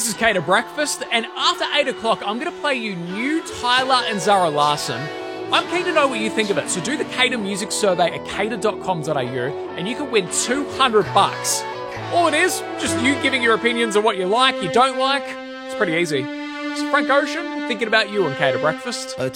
is Cater Breakfast, and after 8 o'clock, I'm going to play you new Tyler and Zara Larsson. I'm keen to know what you think of it, so do the Cater Music Survey at cater.com.au, and you can win $200. All it is, just you giving your opinions on what you like, you don't like. It's pretty easy. It's Frank Ocean thinking about you on Cater Breakfast.